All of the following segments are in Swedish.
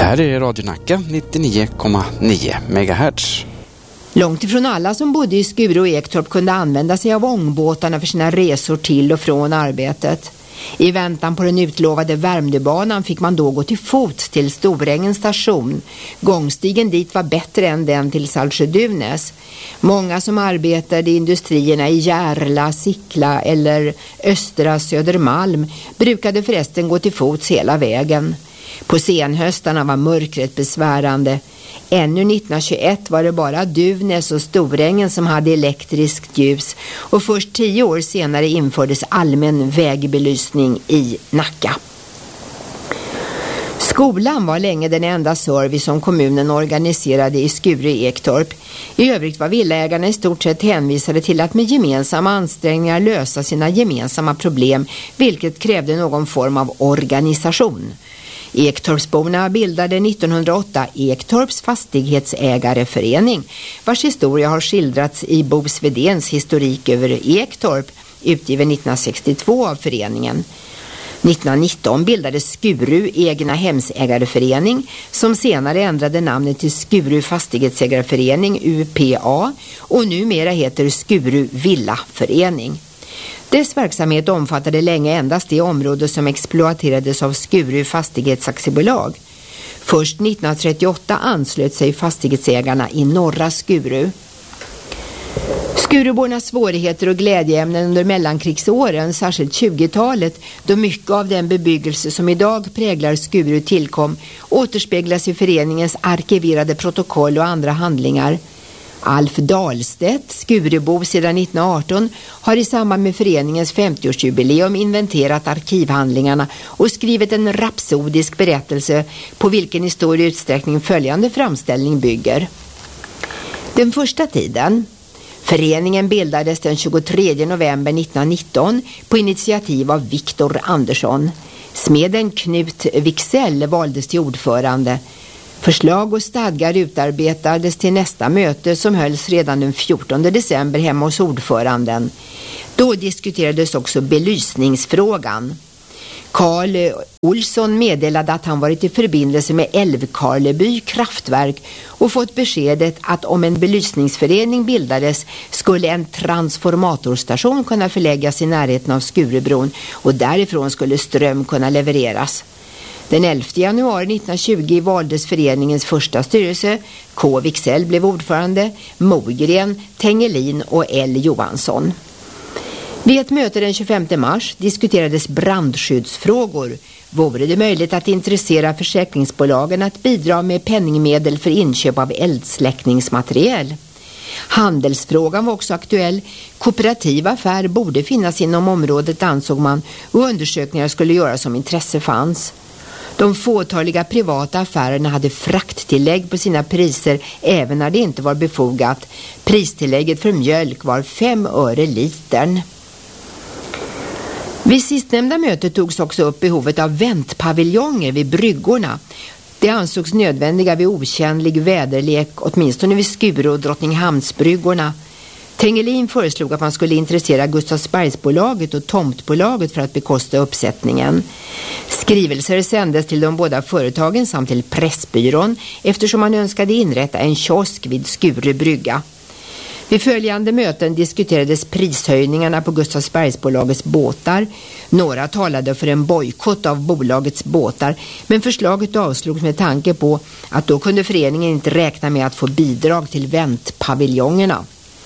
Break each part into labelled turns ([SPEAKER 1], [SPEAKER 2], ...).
[SPEAKER 1] här är Radio Nacka 99,9 MHz.
[SPEAKER 2] Långt ifrån alla som bodde i Skuru och Ektorp kunde använda sig av ångbåtarna för sina resor till och från arbetet. I väntan på den utlovade Värmdöbanan fick man då gå till fots till Storängens station. Gångstigen dit var bättre än den till Saltsjö-Duvnäs. Många som arbetade i industrierna i Järla, Sickla eller Östra Södermalm brukade förresten gå till fots hela vägen. På senhöstarna var mörkret besvärande. Ännu 1921 var det bara Duvnäs och Storängen som hade elektriskt ljus och först 10 år senare infördes allmän vägbelysning i Nacka. Skolan var länge den enda service som kommunen organiserade i Skuru-Ektorp. I övrigt var villaägarna i stort sett hänvisade till att med gemensamma ansträngningar lösa sina gemensamma problem, vilket krävde någon form av organisation. Ektorpsborna bildade 1908 Ektorps fastighetsägareförening, vars historia har skildrats i Bo Svedens historik över Ektorp, utgiven 1962 av föreningen. 1919 bildades Skuru egna hemsägareförening, som senare ändrade namnet till Skuru fastighetsägareförening UPA och numera heter Skuru villaförening. Dess verksamhet omfattade länge endast det område som exploaterades av Skuru fastighetsaktiebolag. Först 1938 anslöt sig fastighetsägarna i norra Skuru. Skurubornas svårigheter och glädjeämnen under mellankrigsåren, särskilt 20-talet, då mycket av den bebyggelse som idag präglar Skuru tillkom, återspeglas i föreningens arkiverade protokoll och andra handlingar. Alf Dahlstedt, Skurubo sedan 1918, har i samband med föreningens 50-årsjubileum inventerat arkivhandlingarna och skrivit en rapsodisk berättelse på vilken i stor utsträckning följande framställning bygger. Den första tiden. Föreningen bildades den 23 november 1919 på initiativ av Viktor Andersson. Smeden Knut Wicksell valdes till ordförande. Förslag och stadgar utarbetades till nästa möte som hölls redan den 14 december hemma hos ordföranden. Då diskuterades också belysningsfrågan. Karl Olsson meddelade att han varit i förbindelse med Älvkarleby kraftverk och fått beskedet att om en belysningsförening bildades skulle en transformatorstation kunna förläggas i närheten av Skurubron och därifrån skulle ström kunna levereras. Den 11 januari 1920 valdes föreningens första styrelse. K. Wicksell blev ordförande, Mogren, Tengelin och L. Johansson. Vid ett möte den 25 mars diskuterades brandskyddsfrågor. Vore det möjligt att intressera försäkringsbolagen att bidra med penningmedel för inköp av eldsläckningsmateriel? Handelsfrågan var också aktuell. Kooperativa affär borde finnas inom området, ansåg man, och undersökningar skulle göras om intresse fanns. De fåtaliga privata affärerna hade frakttillägg på sina priser även när det inte var befogat. Pristillägget för mjölk var 5 öre litern. Vid sistnämnda möte togs också upp behovet av väntpaviljonger vid bryggorna. Det ansågs nödvändiga vid otjänlig väderlek, åtminstone vid Skuru- och Drottninghamnsbryggorna. Tengelin föreslog att man skulle intressera Gustavsbergsbolaget och Tomtbolaget för att bekosta uppsättningen. Skrivelser sändes till de båda företagen samt till Pressbyrån eftersom man önskade inrätta en kiosk vid Skuru brygga. Vid följande möten diskuterades prishöjningarna på Gustavsbergsbolagets båtar. Några talade för en bojkott av bolagets båtar, men förslaget avslogs med tanke på att då kunde föreningen inte räkna med att få bidrag till väntpaviljongerna.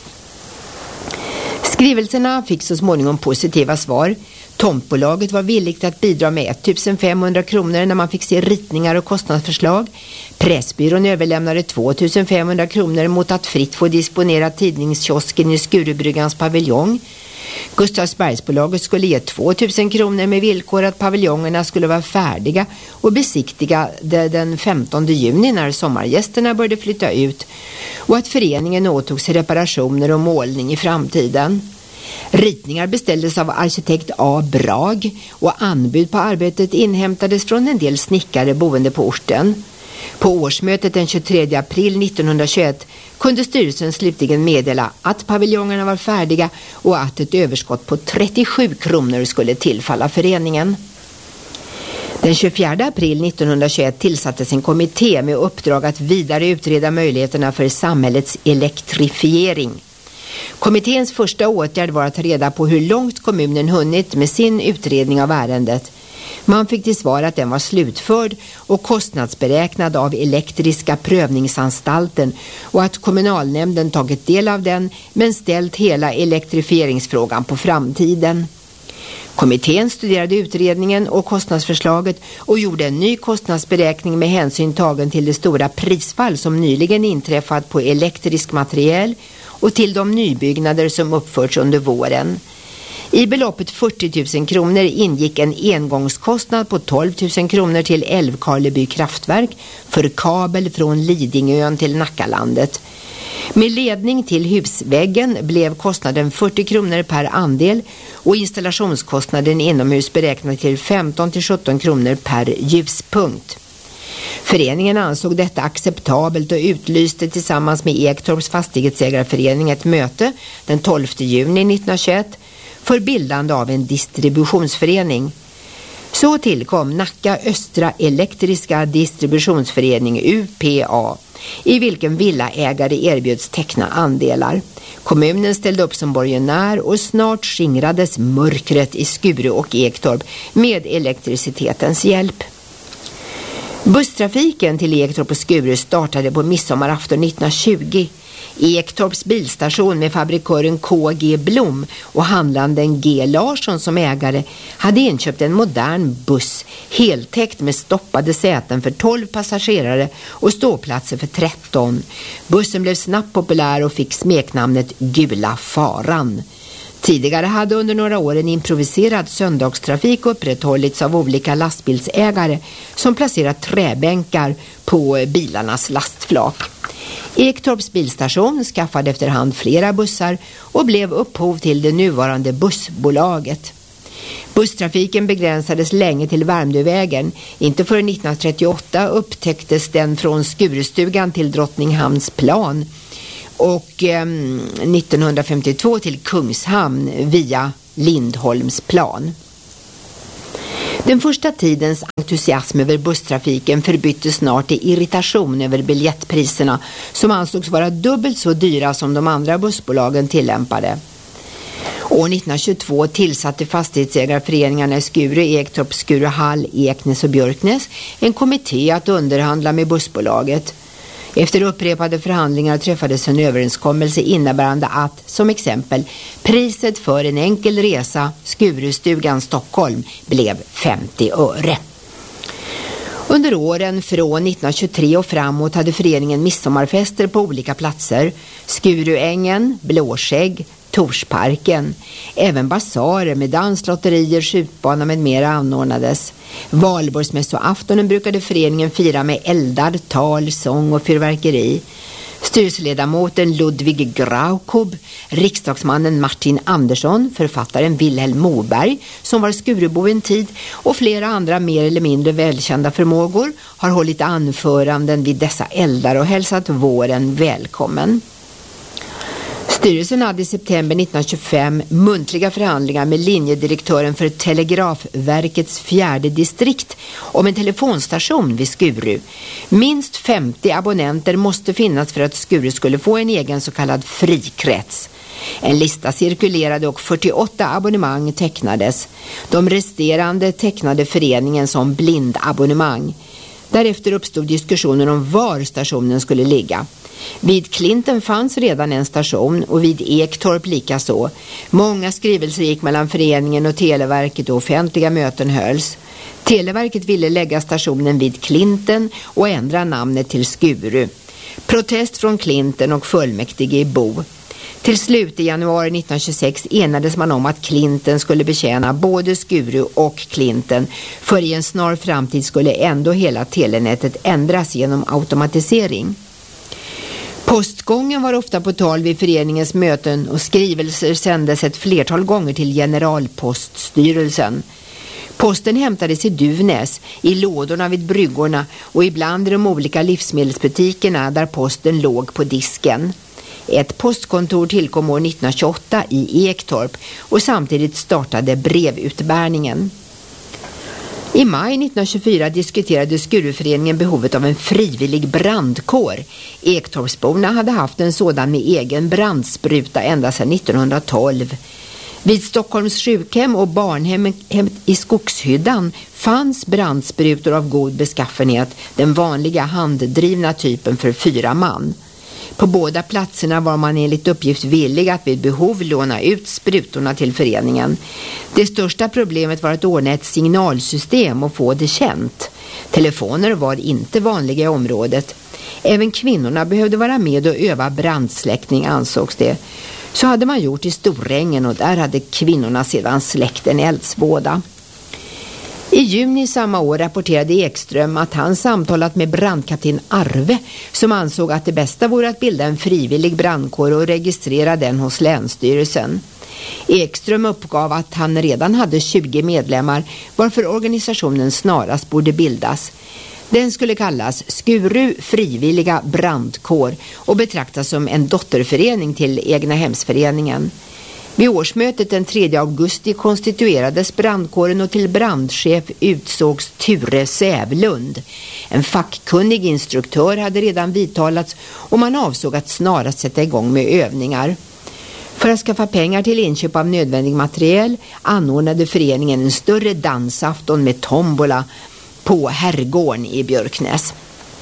[SPEAKER 2] Skrivelserna fick så småningom positiva svar. Tomtbolaget var villigt att bidra med 1500 kronor när man fick se ritningar och kostnadsförslag. Pressbyrån överlämnade 2500 kronor mot att fritt få disponera tidningskiosken i Skurubryggans paviljong. Gustavsbergsbolaget skulle ge 2000 kronor med villkor att paviljongerna skulle vara färdiga och besiktigade den 15 juni när sommargästerna började flytta ut, och att föreningen åtog sig reparationer och målning i framtiden. Ritningar beställdes av arkitekt A. Brag och anbud på arbetet inhämtades från en del snickare boende på orten. På årsmötet den 23 april 1921 kunde styrelsen slutligen meddela att paviljongerna var färdiga och att ett överskott på 37 kronor skulle tillfalla föreningen. Den 24 april 1921 tillsattes en kommitté med uppdrag att vidare utreda möjligheterna för samhällets elektrifiering. Kommitténs första åtgärd var att ta reda på hur långt kommunen hunnit med sin utredning av ärendet. Man fick till svar att den var slutförd och kostnadsberäknad av Elektriska prövningsanstalten och att kommunalnämnden tagit del av den men ställt hela elektrifieringsfrågan på framtiden. Kommittén studerade utredningen och kostnadsförslaget och gjorde en ny kostnadsberäkning med hänsyn tagen till det stora prisfall som nyligen inträffat på elektrisk materiel och till de nybyggnader som uppförts under våren. I beloppet 40 000 kronor ingick en engångskostnad på 12 000 kronor till Älvkarleby kraftverk för kabel från Lidingön till Nackalandet. Med ledning till husväggen blev kostnaden 40 kronor per andel och installationskostnaden inomhus beräknad till 15-17 kronor per ljuspunkt. Föreningen ansåg detta acceptabelt och utlyste tillsammans med Ektorps fastighetsägarförening ett möte den 12 juni 1921 för bildande av en distributionsförening. Så tillkom Nacka Östra Elektriska Distributionsförening UPA, i vilken villaägare erbjöds teckna andelar. Kommunen ställde upp som borgenär och snart skingrades mörkret i Skuru och Ektorp med elektricitetens hjälp. Busstrafiken till Ektorp och Skuru startade på midsommarafton 1920. Ektorps bilstation med fabrikören KG Blom och handlanden G. Larsson som ägare hade inköpt en modern buss heltäckt med stoppade säten för 12 passagerare och ståplatser för 13. Bussen blev snabbt populär och fick smeknamnet Gula Faran. Tidigare hade under några år en improviserad söndagstrafik upprätthållits av olika lastbilsägare som placerat träbänkar på bilarnas lastflak. Ektorps bilstation skaffade efterhand flera bussar och blev upphov till det nuvarande bussbolaget. Busstrafiken begränsades länge till Värmdövägen. Inte förrän 1938 upptäcktes den från Skurestugan till Drottninghamns plan och 1952 till Kungshamn via Lindholms plan. Den första tidens entusiasm över busstrafiken förbyttes snart i irritation över biljettpriserna som ansågs vara dubbelt så dyra som de andra bussbolagen tillämpade. År 1922 tillsatte fastighetsägarföreningarna i Skuru, Ektorp, Skuruhall, Eknäs och Björknäs en kommitté att underhandla med bussbolaget. Efter upprepade förhandlingar träffades en överenskommelse innebärande att, som exempel, priset för en enkel resa Skurestugan Stockholm blev 50 öre. Under åren från 1923 och framåt hade föreningen midsommarfester på olika platser. Skuruängen, Blåskägg, Torsparken. Även basarer med danslotterier, skjutbana med mera anordnades. Valborgsmässoaftonen brukade föreningen fira med eldar, tal, sång och fyrverkeri. Styrelseledamoten Ludvig Graukob, riksdagsmannen Martin Andersson, författaren Wilhelm Moberg som var Skurebo en tid och flera andra mer eller mindre välkända förmågor har hållit anföranden vid dessa eldar och hälsat våren välkommen. Styrelsen hade i september 1925 muntliga förhandlingar med linjedirektören för Telegrafverkets 4:e distrikt om en telefonstation vid Skuru. Minst 50 abonnenter måste finnas för att Skuru skulle få en egen så kallad frikrets. En lista cirkulerade och 48 abonnemang tecknades. De resterande tecknade föreningen som blindabonnemang. Därefter uppstod diskussionen om var stationen skulle ligga. Vid Klinten fanns redan en station och vid Ektorp likaså. Många skrivelser gick mellan föreningen och Televerket och offentliga möten hölls. Televerket ville lägga stationen vid Klinten och ändra namnet till Skuru. Protest från Klinten och fullmäktige i Bo. Till slut i januari 1926 enades man om att Klinten skulle betjäna både Skuru och Klinten, för i en snar framtid skulle ändå hela telenätet ändras genom automatisering. Postgången var ofta på tal vid föreningens möten och skrivelser sändes ett flertal gånger till generalpoststyrelsen. Posten hämtades i Duvnäs, i lådorna vid bryggorna och ibland i de olika livsmedelsbutikerna där posten låg på disken. Ett postkontor tillkom år 1928 i Ektorp och samtidigt startade brevutbärningen. I maj 1924 diskuterade Skuruföreningen behovet av en frivillig brandkår. Ektorpsborna hade haft en sådan med egen brandspruta ända sedan 1912. Vid Stockholms sjukhem och barnhem i Skogshyddan fanns brandsprutor av god beskaffenhet, den vanliga handdrivna typen för 4 man. På båda platserna var man enligt uppgift villig att vid behov låna ut sprutorna till föreningen. Det största problemet var att ordna ett signalsystem och få det känt. Telefoner var inte vanliga i området. Även kvinnorna behövde vara med och öva brandsläckning, ansågs det. Så hade man gjort i Storängen och där hade kvinnorna sedan släckt en eldsvåda. I juni samma år rapporterade Ekström att han samtalat med brandkapten Arve som ansåg att det bästa vore att bilda en frivillig brandkår och registrera den hos Länsstyrelsen. Ekström uppgav att han redan hade 20 medlemmar varför organisationen snarast borde bildas. Den skulle kallas Skuru frivilliga brandkår och betraktas som en dotterförening till Egnahemsföreningen. Vid årsmötet den 3 augusti konstituerades brandkåren och till brandchef utsågs Ture Sävlund. En fackkunnig instruktör hade redan vidtalats och man avsåg att snarast sätta igång med övningar. För att skaffa pengar till inköp av nödvändig materiel anordnade föreningen en större dansafton med tombola på Herrgården i Björknäs.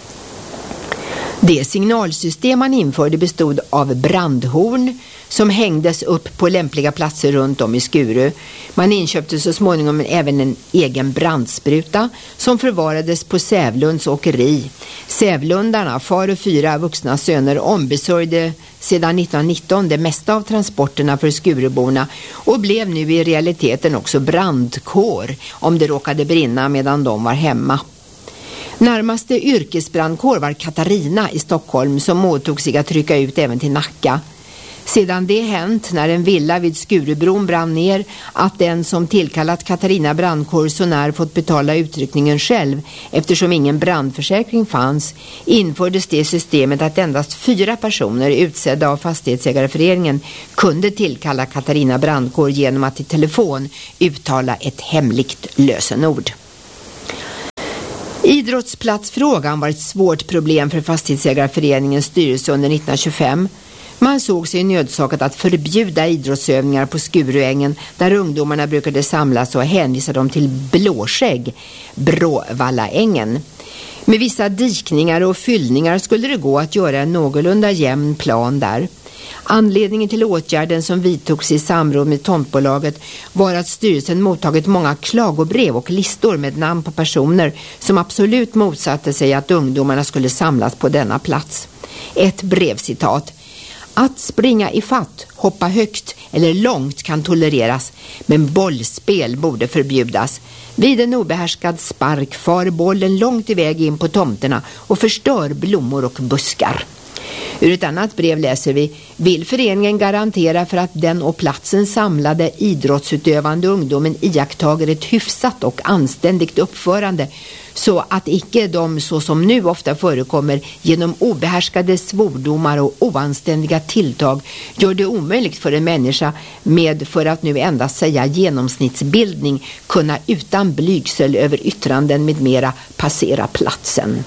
[SPEAKER 2] Det signalsystem man införde bestod av brandhorn som hängdes upp på lämpliga platser runt om i Skuru. Man inköpte så småningom även en egen brandspruta som förvarades på Sävlunds åkeri. Sävlundarna, far och 4 vuxna söner, ombesörjde sedan 1919 det mesta av transporterna för Skuruborna och blev nu i realiteten också brandkår om det råkade brinna medan de var hemma. Närmaste yrkesbrandkår var Katarina i Stockholm som åtog sig att trycka ut även till Nacka. Sedan det hänt när en villa vid Skurubron brann ner att den som tillkallat Katarina brandkår så när fått betala utryckningen själv eftersom ingen brandförsäkring fanns infördes det systemet att endast 4 personer utsedda av fastighetsägareföreningen kunde tillkalla Katarina brandkår genom att i telefon uttala ett hemligt lösenord. Idrottsplatsfrågan var ett svårt problem för fastighetsägareföreningens styrelse under 1925. Man såg sig nödsakat att förbjuda idrottsövningar på Skuruängen där ungdomarna brukade samlas och hänvisa dem till Blåskägg, Bråvallaängen. Med vissa dikningar och fyllningar skulle det gå att göra en någorlunda jämn plan där. Anledningen till åtgärden som vidtogs i samråd med tomtbolaget var att styrelsen mottagit många klagobrev och listor med namn på personer som absolut motsatte sig att ungdomarna skulle samlas på denna plats. Ett brevcitat: att springa i fatt, hoppa högt eller långt kan tolereras, men bollspel borde förbjudas. Vid en obehärskad spark far bollen långt iväg in på tomterna och förstör blommor och buskar. Ur ett annat brev läser vi: vill föreningen garantera för att den och platsen samlade idrottsutövande ungdomen iakttager ett hyfsat och anständigt uppförande så att icke de så som nu ofta förekommer genom obehärskade svordomar och oanständiga tilltag gör det omöjligt för en människa med, för att nu endast säga genomsnittsbildning, kunna utan blygsel över yttranden med mera passera platsen.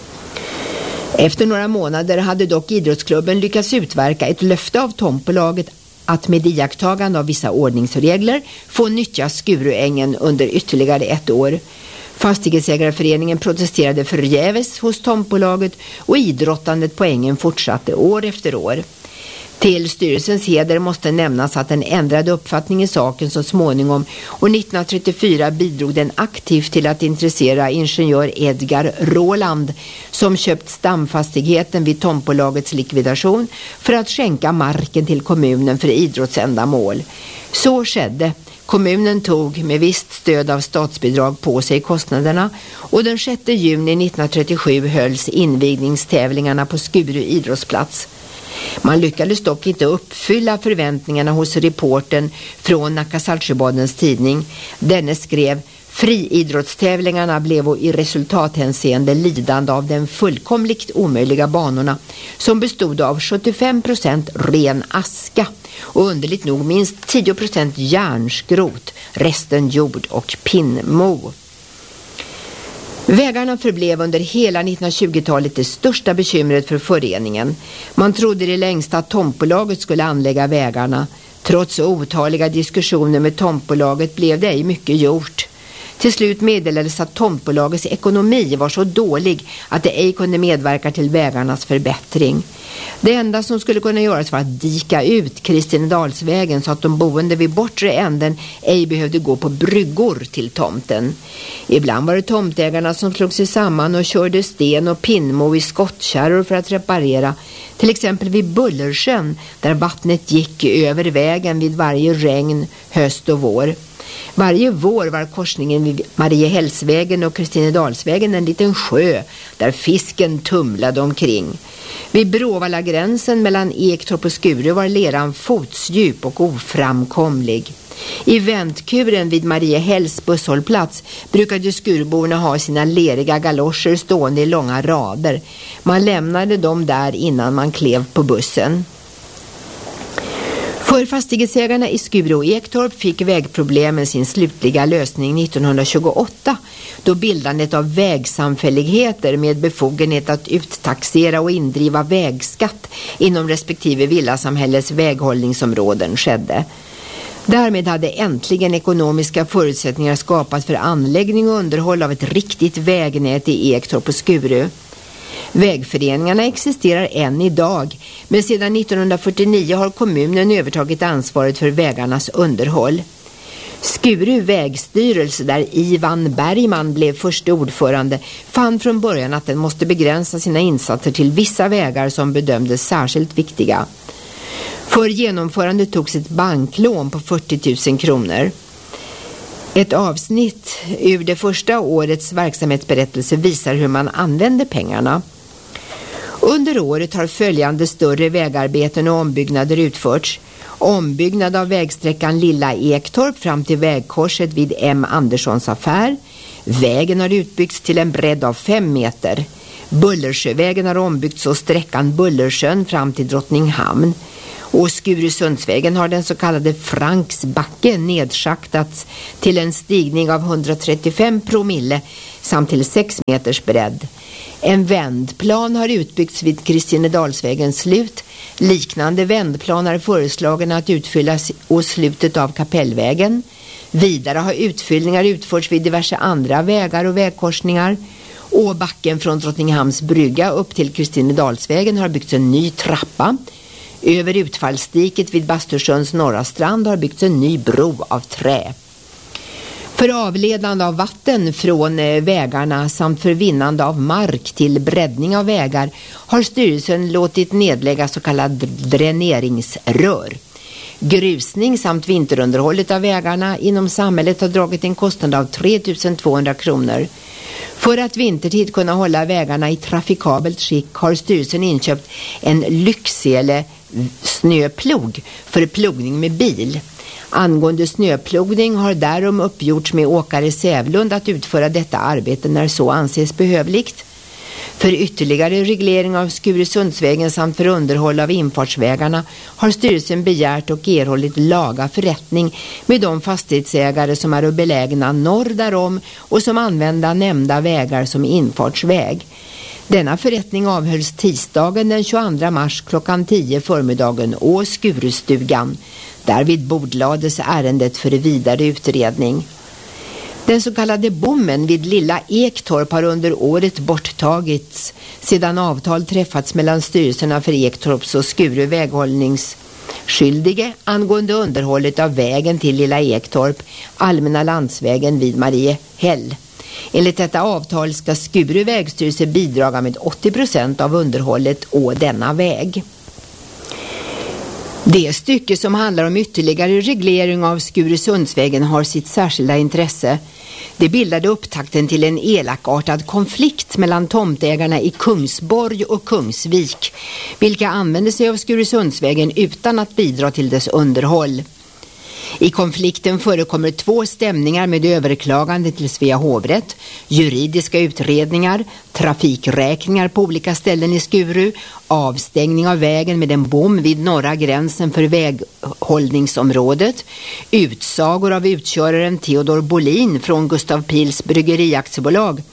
[SPEAKER 2] Efter några månader hade dock idrottsklubben lyckats utverka ett löfte av tomtbolaget att med iakttagande av vissa ordningsregler få nyttja Skuruängen under ytterligare 1 år. Fastighetsägareföreningen protesterade förgäves hos tomtbolaget och idrottandet på ängen fortsatte år efter år. Till styrelsens heder måste nämnas att den ändrade uppfattning i saken så småningom och 1934 bidrog den aktivt till att intressera ingenjör Edgar Roland som köpt stamfastigheten vid tomtbolagets likvidation för att skänka marken till kommunen för idrottsändamål. Så skedde. Kommunen tog med visst stöd av statsbidrag på sig kostnaderna och den 6 juni 1937 hölls invigningstävlingarna på Skuru idrottsplats. Man lyckades dock inte uppfylla förväntningarna hos reportern från Nacka Saltsjöbadens tidning. Denne skrev: friidrottstävlingarna blev i resultathänseende lidande av den fullkomligt omöjliga banorna som bestod av 75% ren aska och underligt nog minst 10% järnskrot, resten jord och pinnmo. Vägarna förblev under hela 1920-talet det största bekymret för föreningen. Man trodde i det längsta att tomtbolaget skulle anlägga vägarna. Trots otaliga diskussioner med tomtbolaget blev det ej mycket gjort. Till slut meddelades att tomtbolagets ekonomi var så dålig att det ej kunde medverka till vägarnas förbättring. Det enda som skulle kunna göras var att dika ut Kristinedalsvägen så att de boende vid bortre änden ej behövde gå på bryggor till tomten. Ibland var det tomtägarna som slog sig samman och körde sten och pinnmo i skottkärror för att reparera. Till exempel vid Bullersjön där vattnet gick över vägen vid varje regn, höst och vår. Varje vår var korsningen vid Mariehällsvägen och Kristinedalsvägen en liten sjö där fisken tumlade omkring. Vid Bråvallagränsen mellan Ektorp och Skuru var leran fotsdjup och oframkomlig. I väntkuren vid Mariehälls busshållplats brukade skurborna ha sina leriga galoscher stående i långa rader. Man lämnade dem där innan man klev på bussen. För fastighetsägarna i Skuru och Ektorp fick vägproblemen sin slutliga lösning 1928 då bildandet av vägsamfälligheter med befogenhet att uttaxera och indriva vägskatt inom respektive villasamhällets väghållningsområden skedde. Därmed hade äntligen ekonomiska förutsättningar skapats för anläggning och underhåll av ett riktigt vägnät i Ektorp och Skuru. Vägföreningarna existerar än idag, men sedan 1949 har kommunen övertagit ansvaret för vägarnas underhåll. Skuru vägstyrelse, där Ivan Bergman blev första ordförande, fann från början att den måste begränsa sina insatser till vissa vägar som bedömdes särskilt viktiga. För genomförande togs ett banklån på 40 000 kronor. Ett avsnitt ur det första årets verksamhetsberättelse visar hur man använde pengarna. Under året har följande större vägarbeten och ombyggnader utförts. Ombyggnad av vägsträckan Lilla Ektorp fram till vägkorset vid M. Anderssons affär. Vägen har utbyggts till en bredd av 5 meter. Bullersjövägen har ombyggts och sträckan Bullersjön fram till Drottninghamn. Och Skurusundsvägen har den så kallade Franksbacken nedschaktats till en stigning av 135 promille samt till 6 meters bredd. En vändplan har utbyggts vid Kristinedalsvägens slut. Liknande vändplan är föreslagen att utfyllas åt slutet av Kapellvägen. Vidare har utfyllningar utförts vid diverse andra vägar och vägkorsningar. Och backen från Drottninghamns brygga upp till Kristinedalsvägen har byggts en ny trappa. Över utfallsdiket vid Bastursjöns norra strand har byggts en ny bro av trä. För avledande av vatten från vägarna samt för vinnande av mark till breddning av vägar har styrelsen låtit nedlägga så kallad dräneringsrör. Grusning samt vinterunderhållet av vägarna inom samhället har dragit en kostnad av 3 200 kronor. För att vintertid kunna hålla vägarna i trafikabelt skick har styrelsen inköpt en Lycksele snöplog för plogning med bil. Angående snöplogning har därom uppgjorts med åkare Sävlund att utföra detta arbete när så anses behövligt. För ytterligare reglering av Skurusundsvägen samt för underhåll av infartsvägarna har styrelsen begärt och erhållit laga förrättning med de fastighetsägare som är belägna norr därom och som använder nämnda vägar som infartsväg. Denna förrättning avhölls tisdagen den 22 mars klockan 10 förmiddagen å Skurustugan. Därvid bordlades ärendet för vidare utredning. Den så kallade bommen vid Lilla Ektorp har under året borttagits sedan avtal träffats mellan styrelserna för Ektorps och Skuru väghållningsskyldige angående underhållet av vägen till Lilla Ektorp, allmänna landsvägen vid Mariehäll. Enligt detta avtal ska Skuru vägstyrelse bidraga med 80% av underhållet å denna väg. Det stycke som handlar om ytterligare reglering av Skurusundsvägen har sitt särskilda intresse. Det bildade upptakten till en elakartad konflikt mellan tomtägarna i Kungsborg och Kungsvik, vilka använde sig av Skurusundsvägen utan att bidra till dess underhåll. I konflikten förekommer 2 stämningar med överklagande till Svea hovrätt, juridiska utredningar, trafikräkningar på olika ställen i Skuru, avstängning av vägen med en bom vid norra gränsen för väghållningsområdet, utsagor av utköraren Theodor Bolin från Gustav Pils bryggeriaktiebolag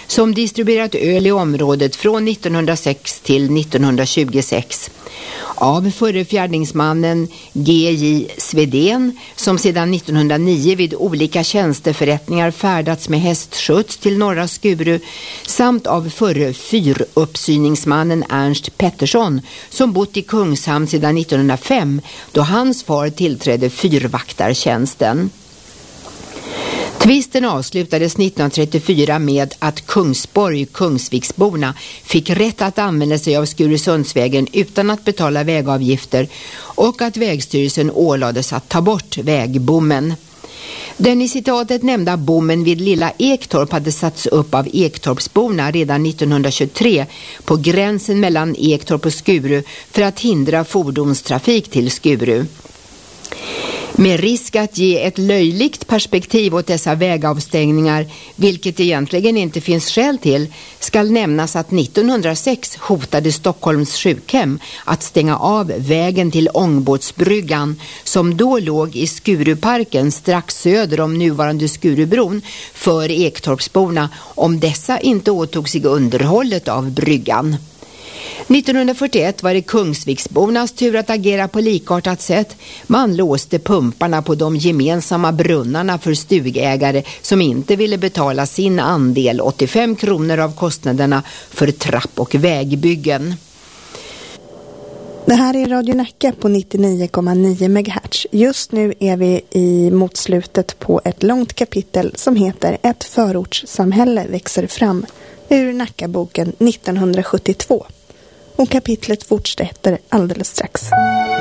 [SPEAKER 2] som distribuerat öl i området från 1906 till 1926. Av förre fjärdingsmannen G.J. Svedén, som sedan 1909 vid olika tjänsteförrättningar färdats med hästskjuts till norra Skuru, samt av förre fyruppsyningsmannen Ernst Pettersson, som bott i Kungshamn sedan 1905, då hans far tillträdde fyrvaktartjänsten. Tvisten avslutades 1934 med att Kungsborg-Kungsviksborna fick rätt att använda sig av Skurusundsvägen utan att betala vägavgifter och att vägstyrelsen ålades att ta bort vägbommen. Den i citatet nämnda bommen vid Lilla Ektorp hade satts upp av Ektorpsborna redan 1923 på gränsen mellan Ektorp och Skuru för att hindra fordonstrafik till Skuru. Med risk att ge ett löjligt perspektiv åt dessa vägavstängningar, vilket egentligen inte finns skäl till, skall nämnas att 1906 hotade Stockholms sjukhem att stänga av vägen till Ångbåtsbryggan, som då låg i Skuruparken strax söder om nuvarande Skurubron, för Ektorpsborna om dessa inte åtog sig underhållet av bryggan. 1941 var det Kungsviksbornas tur att agera på likartat sätt. Man låste pumparna på de gemensamma brunnarna för stugägare som inte ville betala sin andel, 85 kronor av kostnaderna för trapp- och vägbyggen.
[SPEAKER 3] Det här är Radio Nacka på 99,9 MHz. Just nu är vi mot slutet på ett långt kapitel som heter Ett förortssamhälle växer fram ur Nackaboken 1972. Och kapitlet fortsätter alldeles strax.